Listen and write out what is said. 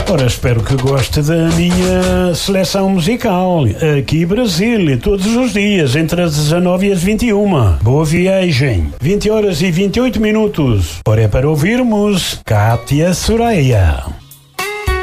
Ora, espero que goste da minha seleção musical. Aqui Brasília, todos os dias, entre as 19 e as 21. Boa viagem. 20 horas e 28 minutos. Ora, é para ouvirmos Cátia Soraya.